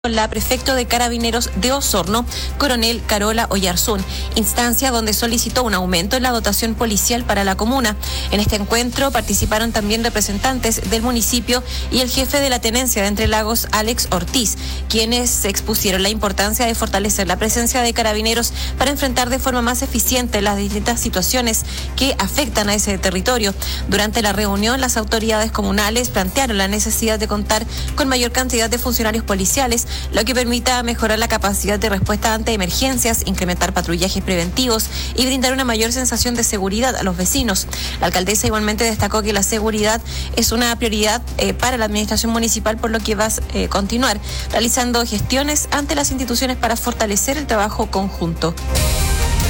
La prefecto de Carabineros de Osorno, coronel Carola Oyarzún, instancia donde solicitó un aumento en la dotación policial para la comuna. En este encuentro participaron también representantes del municipio y el jefe de la tenencia de Entre Lagos, Alex Ortiz, quienes expusieron la importancia de fortalecer la presencia de carabineros para enfrentar de forma más eficiente las distintas situaciones que afectan a ese territorio. Durante la reunión, las autoridades comunales plantearon la necesidad de contar con mayor cantidad de funcionarios policiales, lo que permita mejorar la capacidad de respuesta ante emergencias, incrementar patrullajes preventivos y brindar una mayor sensación de seguridad a los vecinos. La alcaldesa igualmente destacó que la seguridad es una prioridad para la administración municipal, por lo que va a continuar realizando gestiones ante las instituciones para fortalecer el trabajo conjunto.